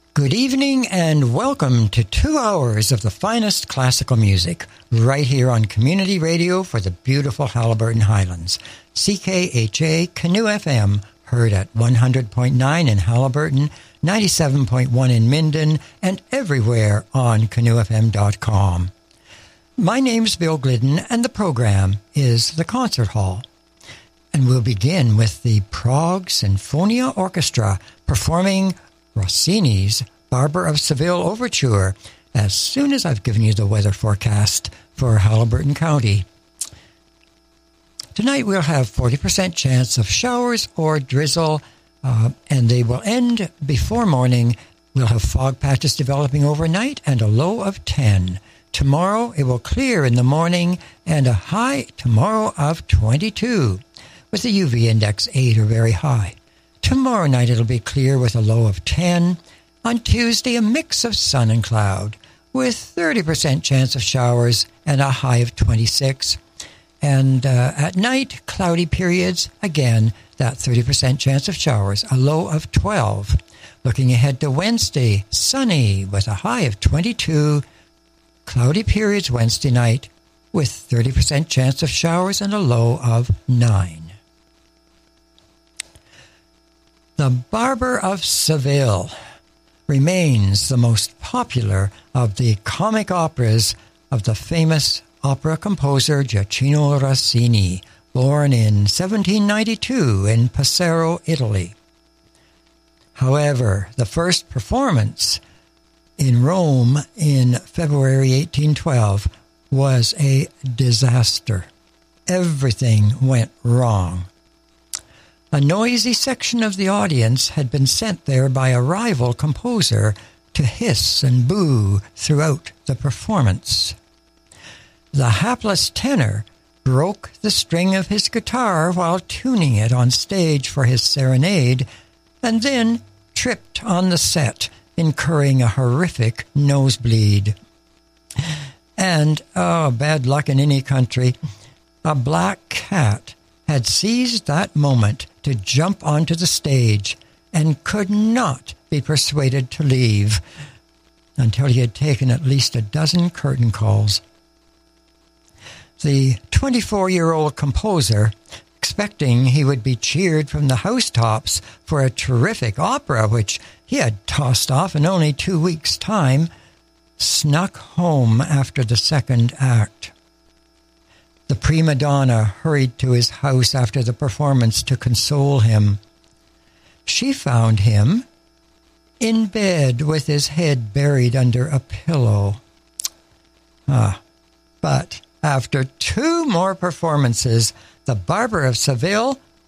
Good evening and welcome to 2 hours of the finest classical music right here on Community Radio for the beautiful Haliburton Highlands. CKHA Canoe FM, heard at 100.9 in Haliburton, 97.1 in Minden, and everywhere on canoefm.com. My name's Bill Glidden, and the program is The Concert Hall. And we'll begin with the Prague Sinfonia Orchestra performing Rossini's Barber of Seville Overture as soon as I've given you the weather forecast for Haliburton County. Tonight we'll have 40% chance of showers or drizzle, and they will end before morning. We'll have fog patches developing overnight and a low of 10. Tomorrow it will clear in the morning and a high tomorrow of 22, with the UV index 8 or very high. Tomorrow night it'll be clear with a low of 10. On Tuesday, a mix of sun and cloud with 30% chance of showers and a high of 26. And at night, cloudy periods, again, that 30% chance of showers, a low of 12. Looking ahead to Wednesday, sunny with a high of 22. Cloudy periods Wednesday night with 30% chance of showers and a low of 9. The Barber of Seville remains the most popular of the comic operas of the famous opera composer Gioacchino Rossini, born in 1792 in Pesaro, Italy. However, the first performance in Rome in February 1812 was a disaster. Everything went wrong. A noisy section of the audience had been sent there by a rival composer to hiss and boo throughout the performance. The hapless tenor broke the string of his guitar while tuning it on stage for his serenade, and then tripped on the set, incurring a horrific nosebleed. And, bad luck in any country, a black cat had seized that moment to jump onto the stage and could not be persuaded to leave until he had taken at least a dozen curtain calls. The 24-year-old composer, expecting he would be cheered from the housetops for a terrific opera which he had tossed off in only 2 weeks' time, snuck home after the second act. The prima donna hurried to his house after the performance to console him. She found him in bed with his head buried under a pillow. But after 2 more performances, the Barber of Seville